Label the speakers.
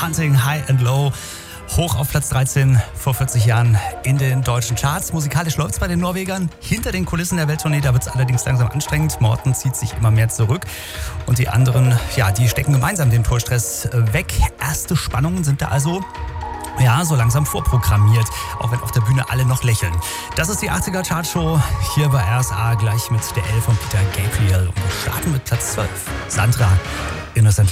Speaker 1: Hunting High and Low. Hoch auf Platz 13 vor 40 Jahren in den deutschen Charts. Musikalisch läuft es bei den Norwegern. Hinter den Kulissen der Welttournee, da wird es allerdings langsam anstrengend. Morten zieht sich immer mehr zurück. Und die anderen, ja, die stecken gemeinsam den Tourstress weg. Erste Spannungen sind da also so langsam vorprogrammiert, auch wenn auf der Bühne alle noch lächeln. Das ist die 80er Chartshow hier bei RSA, gleich mit der L von Peter Gabriel. Und wir starten mit Platz 12. Sandra, Innocent